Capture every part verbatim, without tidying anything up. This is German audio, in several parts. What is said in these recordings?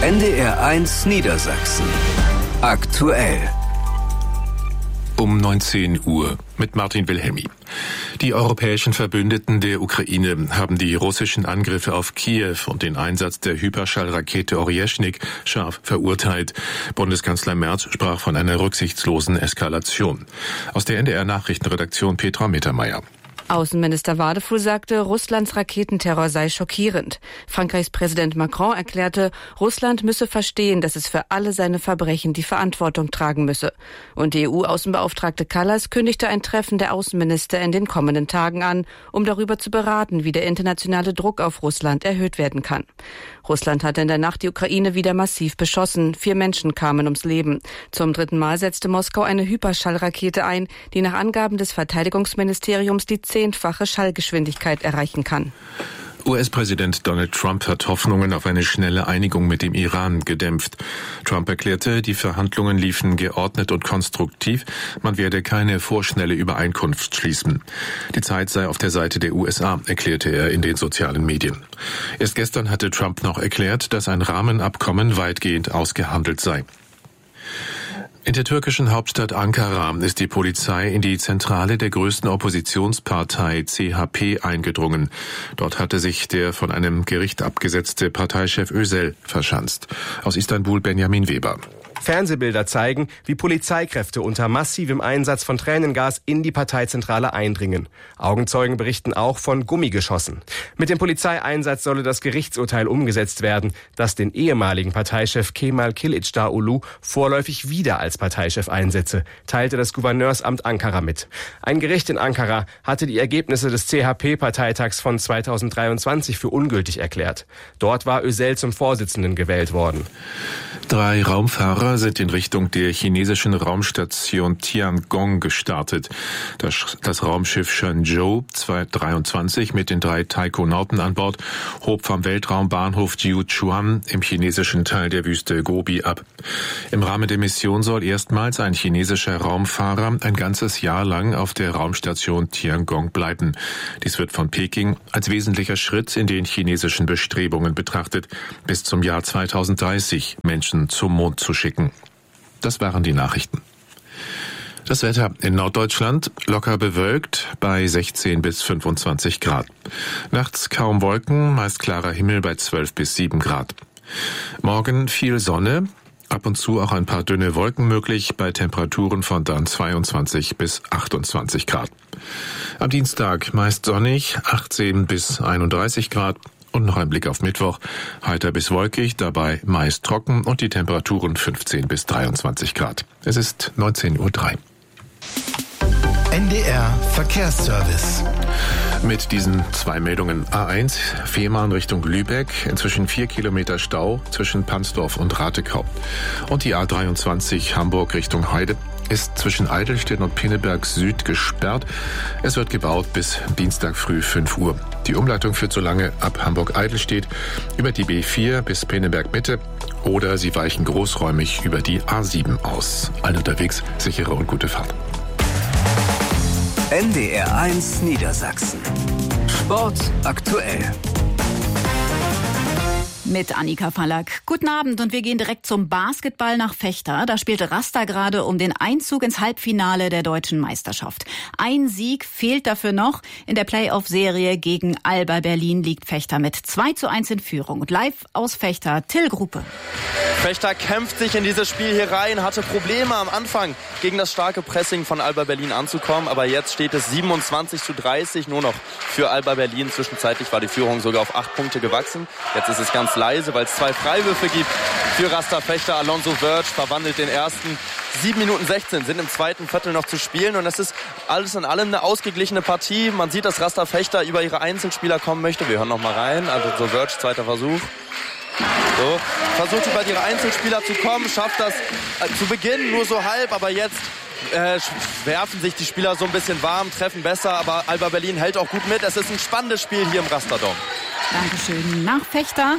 N D R eins Niedersachsen. Aktuell. Um neunzehn Uhr mit Martin Wilhelmi. Die europäischen Verbündeten der Ukraine haben die russischen Angriffe auf Kiew und den Einsatz der Hyperschallrakete Oryezhnik scharf verurteilt. Bundeskanzler Merz sprach von einer rücksichtslosen Eskalation. Aus der N D R-Nachrichtenredaktion Petra Mittermeier. Außenminister Wadefuhl sagte, Russlands Raketenterror sei schockierend. Frankreichs Präsident Macron erklärte, Russland müsse verstehen, dass es für alle seine Verbrechen die Verantwortung tragen müsse. Und die E U-Außenbeauftragte Kallas kündigte ein Treffen der Außenminister in den kommenden Tagen an, um darüber zu beraten, wie der internationale Druck auf Russland erhöht werden kann. Russland hatte in der Nacht die Ukraine wieder massiv beschossen. Vier Menschen kamen ums Leben. Zum dritten Mal setzte Moskau eine Hyperschallrakete ein, die nach Angaben des Verteidigungsministeriums die zehnfache Schallgeschwindigkeit erreichen kann. U S-Präsident Donald Trump hat Hoffnungen auf eine schnelle Einigung mit dem Iran gedämpft. Trump erklärte, die Verhandlungen liefen geordnet und konstruktiv. Man werde keine vorschnelle Übereinkunft schließen. Die Zeit sei auf der Seite der U S A, erklärte er in den sozialen Medien. Erst gestern hatte Trump noch erklärt, dass ein Rahmenabkommen weitgehend ausgehandelt sei. In der türkischen Hauptstadt Ankara ist die Polizei in die Zentrale der größten Oppositionspartei C H P eingedrungen. Dort hatte sich der von einem Gericht abgesetzte Parteichef Özel verschanzt. Aus Istanbul Benjamin Weber. Fernsehbilder zeigen, wie Polizeikräfte unter massivem Einsatz von Tränengas in die Parteizentrale eindringen. Augenzeugen berichten auch von Gummigeschossen. Mit dem Polizeieinsatz solle das Gerichtsurteil umgesetzt werden, das den ehemaligen Parteichef Kemal Kılıçdaroğlu vorläufig wieder als Parteichef einsetze, teilte das Gouverneursamt Ankara mit. Ein Gericht in Ankara hatte die Ergebnisse des C H P-Parteitags von zweitausenddreiundzwanzig für ungültig erklärt. Dort war Özel zum Vorsitzenden gewählt worden. Drei Raumfahrer sind in Richtung der chinesischen Raumstation Tiangong gestartet. Das, das Raumschiff Shenzhou zweihundertdreiundzwanzig mit den drei Taikonauten an Bord hob vom Weltraumbahnhof Jiuquan im chinesischen Teil der Wüste Gobi ab. Im Rahmen der Mission soll erstmals ein chinesischer Raumfahrer ein ganzes Jahr lang auf der Raumstation Tiangong bleiben. Dies wird von Peking als wesentlicher Schritt in den chinesischen Bestrebungen betrachtet, bis zum Jahr zweitausenddreißig Menschen zum Mond zu schicken. Das waren die Nachrichten. Das Wetter in Norddeutschland locker bewölkt bei sechzehn bis fünfundzwanzig Grad. Nachts kaum Wolken, meist klarer Himmel bei zwölf bis sieben Grad. Morgen viel Sonne, ab und zu auch ein paar dünne Wolken möglich bei Temperaturen von dann zweiundzwanzig bis achtundzwanzig Grad. Am Dienstag meist sonnig, achtzehn bis einunddreißig Grad. Und noch ein Blick auf Mittwoch. Heiter bis wolkig, dabei meist trocken und die Temperaturen fünfzehn bis dreiundzwanzig Grad. Es ist neunzehn Uhr drei. N D R Verkehrsservice. Mit diesen zwei Meldungen. A eins, Fehmarn Richtung Lübeck, inzwischen vier Kilometer Stau zwischen Pansdorf und Ratekau. Und die A dreiundzwanzig Hamburg Richtung Heide ist zwischen Eidelstedt und Pinneberg Süd gesperrt. Es wird gebaut bis Dienstag früh fünf Uhr. Die Umleitung führt so lange ab Hamburg-Eidelstedt über die B vier bis Pinneberg Mitte oder Sie weichen großräumig über die A sieben aus. Allen unterwegs, sichere und gute Fahrt. N D R eins Niedersachsen. Sport aktuell. Mit Annika Fallack. Guten Abend und wir gehen direkt zum Basketball nach Vechta. Da spielte Raster gerade um den Einzug ins Halbfinale der deutschen Meisterschaft. Ein Sieg fehlt dafür noch. In der Playoff-Serie gegen Alba Berlin liegt Vechta mit zwei zu eins in Führung. Und live aus Vechta, Till Gruppe. Vechta kämpft sich in dieses Spiel hier rein, hatte Probleme am Anfang gegen das starke Pressing von Alba Berlin anzukommen. Aber jetzt steht es siebenundzwanzig zu dreißig nur noch für Alba Berlin. Zwischenzeitlich war die Führung sogar auf acht Punkte gewachsen. Jetzt ist es ganz leise, weil es zwei Freiwürfe gibt für Raster Vechta. Alonso Verge verwandelt den ersten. sieben Minuten sechzehn sind im zweiten Viertel noch zu spielen. Und es ist alles in allem eine ausgeglichene Partie. Man sieht, dass Raster Vechta über ihre Einzelspieler kommen möchte. Wir hören noch mal rein. Alonso Verge, zweiter Versuch. So, versucht über ihre Einzelspieler zu kommen, schafft das äh, zu Beginn nur so halb, aber jetzt äh, werfen sich die Spieler so ein bisschen warm, treffen besser, aber Alba Berlin hält auch gut mit. Es ist ein spannendes Spiel hier im Rasterdom. Dankeschön. Nach Vechta.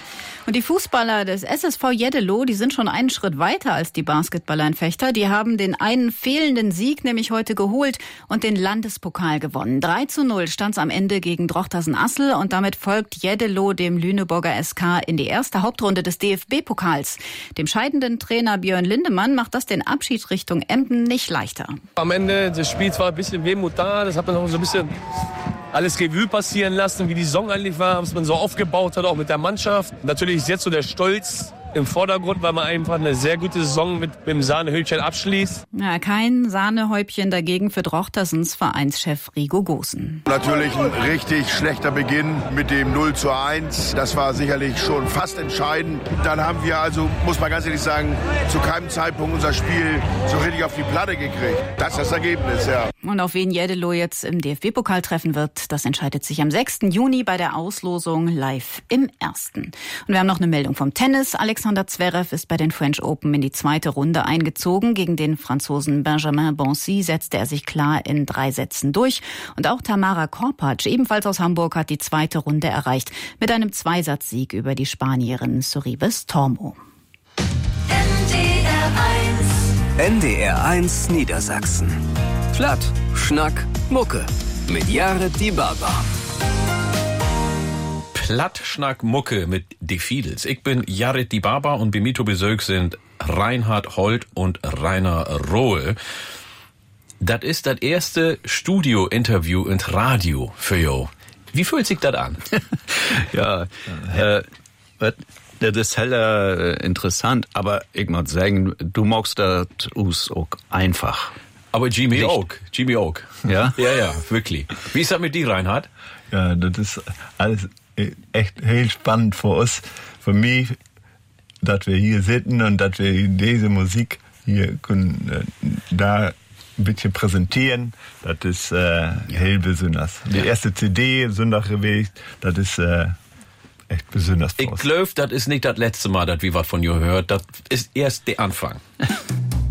Und die Fußballer des S S V Jeddelo, die sind schon einen Schritt weiter als die Basketballer in Vechta. Die haben den einen fehlenden Sieg nämlich heute geholt und den Landespokal gewonnen. drei zu null stand es am Ende gegen Drochtersen-Assel und damit folgt Jeddelo dem Lüneburger S K in die erste Hauptrunde des D F B-Pokals. Dem scheidenden Trainer Björn Lindemann macht das den Abschied Richtung Emden nicht leichter. Am Ende des Spiels war ein bisschen Wehmut da. Das hat man auch so ein bisschen alles Revue passieren lassen, wie die Saison eigentlich war, was man so aufgebaut hat, auch mit der Mannschaft. Natürlich ist jetzt so der Stolz im Vordergrund, weil man einfach eine sehr gute Saison mit, mit dem Sahnehäubchen abschließt. Ja, kein Sahnehäubchen dagegen für Drochtersens Vereinschef Rigo Goossen. Natürlich ein richtig schlechter Beginn mit dem null zu eins. Das war sicherlich schon fast entscheidend. Dann haben wir also, muss man ganz ehrlich sagen, zu keinem Zeitpunkt unser Spiel so richtig auf die Platte gekriegt. Das ist das Ergebnis, ja. Und auf wen Jeddelo jetzt im D F B-Pokal treffen wird, das entscheidet sich am sechsten Juni bei der Auslosung live im Ersten. Und wir haben noch eine Meldung vom Tennis. Alexander Zverev ist bei den French Open in die zweite Runde eingezogen. Gegen den Franzosen Benjamin Bonzi setzte er sich klar in drei Sätzen durch. Und auch Tamara Korpatsch, ebenfalls aus Hamburg, hat die zweite Runde erreicht mit einem Zweisatzsieg über die Spanierin Sorribes Tormo. N D R eins. N D R eins Niedersachsen. Platt, Schnack, Mucke. Mit Jared Dibaba. Platt, Schnack, Mucke mit Die Fiedels. Ich bin Jared Dibaba und bei mir zu Besuch sind Reinhard Holt und Rainer Rohl. Das ist das erste Studio-Interview in Radio für Jo. Wie fühlt sich das an? ja, äh, das ist heller interessant, aber ich muss sagen, du magst das auch einfach. Aber Jimmy auch, Jimmy auch. Ja? Ja, ja, wirklich. Wie ist das mit dir, Reinhard? Ja, das ist alles echt heel spannend für uns, für mich, dass wir hier sitzen und dass wir diese Musik hier können, äh, da ein bisschen präsentieren. Das ist äh, heel besonders. Die erste C D, Sonntag gewesen, das ist äh, echt besonders für uns. Ich glaube, das ist nicht das letzte Mal, dass wir was von dir hört. Das ist erst der Anfang.